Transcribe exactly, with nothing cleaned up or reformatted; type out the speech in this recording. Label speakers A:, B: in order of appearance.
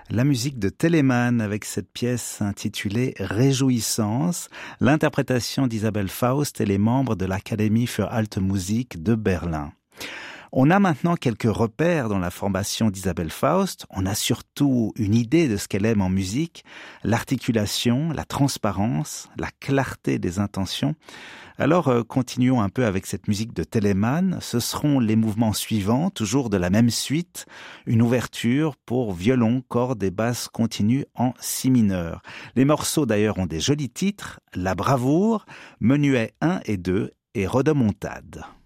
A: La musique de Telemann avec cette pièce intitulée Réjouissance, l'interprétation d'Isabelle Faust et les membres de l'Académie für Alte Musik de Berlin. On a maintenant quelques repères dans la formation d'Isabelle Faust. On a surtout une idée de ce qu'elle aime en musique, l'articulation, la transparence, la clarté des intentions. Alors, euh, continuons un peu avec cette musique de Telemann. Ce seront les mouvements suivants, toujours de la même suite. Une ouverture pour violon, cordes et basses continues en si mineur. Les morceaux d'ailleurs ont des jolis titres. La bravoure, menuet un et deux et rodomontade.